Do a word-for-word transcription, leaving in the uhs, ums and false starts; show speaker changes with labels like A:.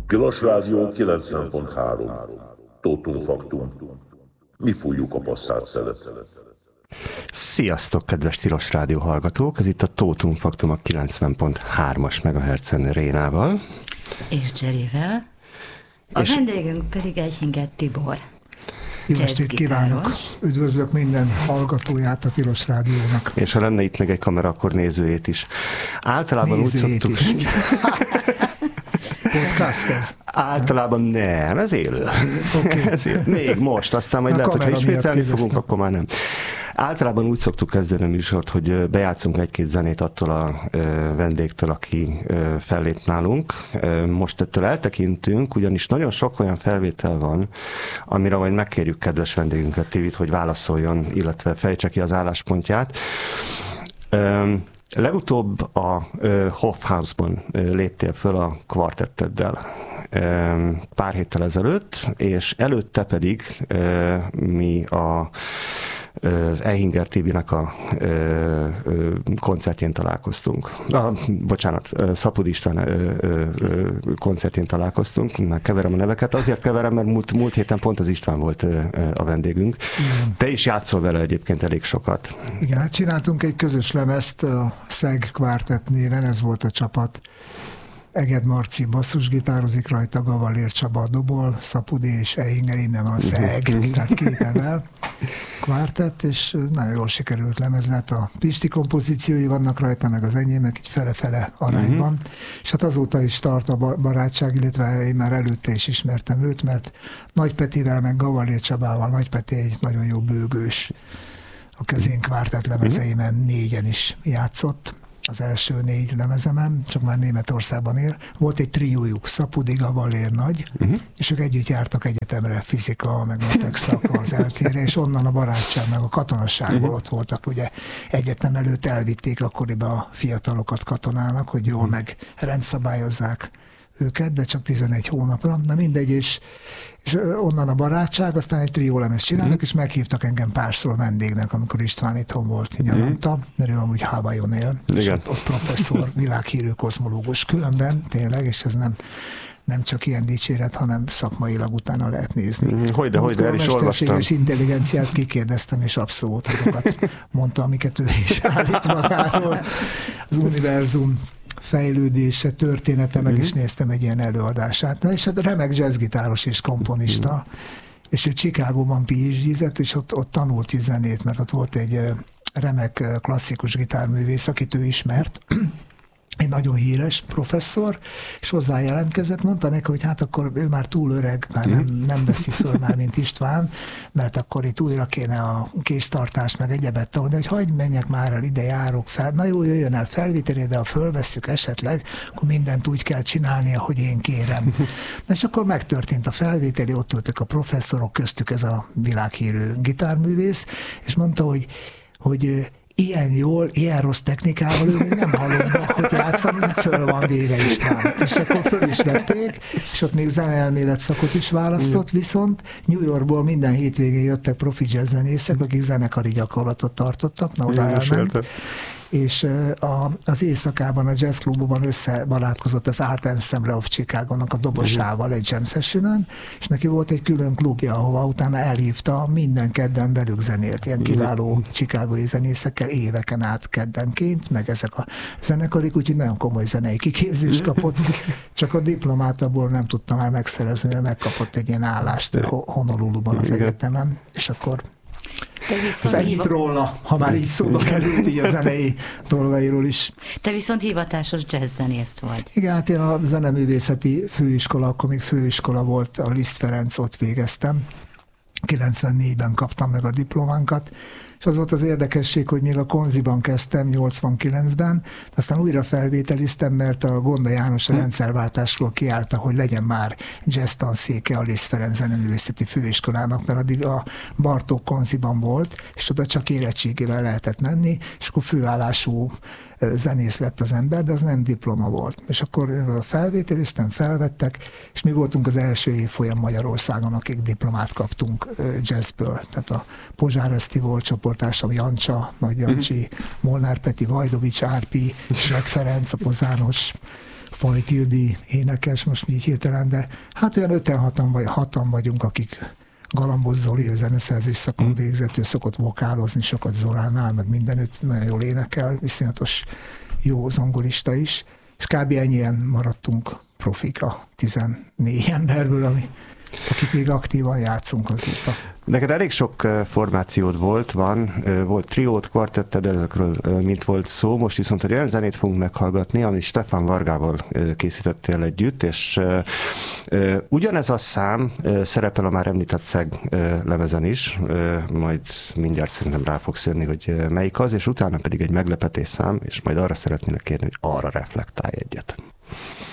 A: Tilos Rádió kilencven pont három. Tótum Faktum. Mi fújjuk a passzát szelet.
B: Sziasztok, kedves Tilos Rádió hallgatók! Ez itt a Tótum Faktum a kilencven pont hármas megahertzen Rénával.
C: És Jerryvel. A és vendégünk pedig Eichinger Tibor.
D: Jó estét kívánok! Üdvözlök minden hallgatóját a Tilos Rádiónak.
B: És ha lenne itt még egy kamera, akkor nézőjét is. Általában
D: nézőjét
B: úgy szoktuk...
D: Is. Podcast ez?
B: Általában nem, ez élő.
D: Okay.
B: Ez élő. Még most, aztán majd a lehet, hogyha ismételni fogunk, akkor már nem. Általában úgy szoktuk kezdeni a műsort, hogy bejátszunk egy-két zenét attól a vendégtől, aki fellép nálunk. Most ettől eltekintünk, ugyanis nagyon sok olyan felvétel van, amire majd megkérjük kedves vendégünket, Tivit, hogy válaszoljon, illetve fejtse ki az álláspontját. Legutóbb a Hofhausban léptél föl a kvartetteddel pár héttel ezelőtt, és előtte pedig mi a az Eichinger Tibinek a ö, ö, koncertjén találkoztunk. Ah, bocsánat, Szapud István ö, ö, ö, koncertjén találkoztunk. Már keverem a neveket. Azért keverem, mert múlt, múlt héten pont az István volt ö, ö, a vendégünk. Igen. Te is játszol vele egyébként elég sokat.
D: Igen, hát csináltunk egy közös lemezt a Szeg Quartet néven, ez volt a csapat. Eged Marci basszusgitározik rajta, Gavalér Csaba dobol, Szapudi és Eichinger, innen van Szeg, tehát két evel kvártett, és nagyon jól sikerült lemez lett. A Pisti kompozíciói vannak rajta, meg az enyémek, így fele-fele arányban. Uh-huh. És hát azóta is tart a barátság, illetve én már előtte is ismertem őt, mert Nagy Petivel, meg Gavalér Csabával, Nagy Peti egy nagyon jó bőgős, a kezén kvártett lemezeimen négyen is játszott. Az első négy lemezemen, csak már Németországban él. Volt egy triójuk, Szapudi, Gavalér, Nagy, uh-huh. és ők együtt jártak egyetemre, fizika, meg matek szaka az eltére, és onnan a barátság, meg a katonasságból uh-huh. ott voltak, ugye egyetem előtt elvitték akkoriban a fiatalokat katonának, hogy jól uh-huh. meg rendszabályozzák őket, de csak tizenegy hónapra, na mindegy, és, és onnan a barátság, aztán egy triólemezt csinálnak, mm. és meghívtak engem párszor vendégnek, amikor István itthon volt nyaranta, mm. mert ő amúgy Hawaiion él, és ott, ott professzor, világhírű kozmológus különben, tényleg, és ez nem nem csak ilyen dicséret, hanem szakmailag utána lehet nézni.
B: Hogyne, hogyne, el is olvastam.
D: És intelligenciát kikérdeztem, és abszolút azokat mondta, amiket ő is állít magáról. Az univerzum fejlődése, története, meg uh-huh. is néztem egy ilyen előadását. Na és hát remek jazzgitáros és komponista, uh-huh. és ő Chicagóban pé há dé-zett, és ott, ott tanult is zenét, mert ott volt egy remek klasszikus gitárművész, akit ő ismert, egy nagyon híres professzor, és hozzá jelentkezett, mondta neki, hogy hát akkor ő már túl öreg, már nem, nem veszi föl már, mint István, mert akkor itt újra kéne a kéztartást, meg egyebet tanulni, de hogy hagyd menjek már el, ide járok fel, na jó, jöjjön el felvételé, de ha fölvesszük esetleg, akkor mindent úgy kell csinálni, ahogy én kérem. Na és akkor megtörtént a felvételi, ott ültek a professzorok, köztük ez a világhírű gitárművész, és mondta, hogy, hogy ilyen jól, ilyen rossz technikával ő még nem hallottak, hogy játszani, föl van véve István. És akkor föl is vették, és ott még zeneelmélet szakot is választott, viszont New Yorkból minden hétvégén jöttek profi jazzzenészek, akik zenekari gyakorlatot tartottak, na oda elment. És a, az éjszakában a jazzklubban összebarátkozott az Art Ensemble of Chicago-nak a dobosával egy jam sessionen, és neki volt egy külön klubja, ahova utána elhívta minden kedden velük zenélt, ilyen kiváló chicagói zenészekkel éveken át keddenként, meg ezek a zenekarik, úgyhogy nagyon komoly zenei kiképzést kapott, csak a diplomátából nem tudta már megszerezni, mert megkapott egy ilyen állást Honoluluban az egyetemen, és akkor az ennyit róla, ha már így szóba került, így a zenei dolgairól is.
C: Te viszont hivatásos jazzzenész vagy.
D: Igen, hát én a zeneművészeti főiskola, akkor még főiskola volt, a Liszt Ferenc, ott végeztem. kilencvennégyben kaptam meg a diplománkat, és az volt az érdekesség, hogy még a Konziban kezdtem nyolcvankilencben, aztán újra felvételiztem, mert a Gonda János a rendszerváltásról kiállta, hogy legyen már jazz tanszéke a Liszt Ferenc zeneművészeti főiskolának, mert addig a Bartók Konziban volt, és oda csak érettségével lehetett menni, és akkor főállású zenész lett az ember, de az nem diploma volt. És akkor felvételiztem, felvettek, és mi voltunk az első évfolyam Magyarországon, akik diplomát kaptunk jazzből. Tehát a Pozsár Eszti volt csoporttársam, Jancsa, Nagy Jancsi, Molnár Peti, Vajdovics Árpi, Srek Ferenc, a Pozános, Fajtildi énekes, most így hirtelen, de hát olyan öten hatan, vagy hatan vagyunk, akik Galambos Zoli, ő zeneszerzés szakon végzett, ő szokott vokálozni sokat Zoránál, meg mindenütt, nagyon jól énekel, viszonyatos jó zongorista is, és kb. Ennyien maradtunk profik a tizennégy emberből, ami, akik még aktívan játszunk azóta.
B: Neked elég sok formációd volt, van, volt triót, kvartetted, ezekről mint volt szó, most viszont egy olyan zenét fogunk meghallgatni, amit Stefan Vargával készítettél együtt, és ugyanez a szám szerepel a már említett Szeg lemezen is, majd mindjárt szerintem rá fogsz jönni, hogy melyik az, és utána pedig egy meglepetés szám, és majd arra szeretnélek kérni, hogy arra reflektálj egyet.